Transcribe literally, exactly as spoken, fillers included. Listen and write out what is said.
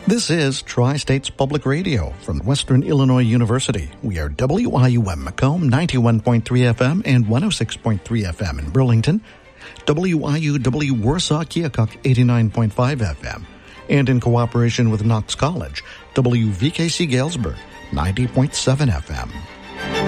This is Tri-States Public Radio from Western Illinois University. We are W I U M Macomb, ninety-one point three F M and one oh six point three F M in Burlington, W I U W Warsaw Keokuk, eighty-nine point five F M, and in cooperation with Knox College, W V K C Galesburg, ninety point seven F M.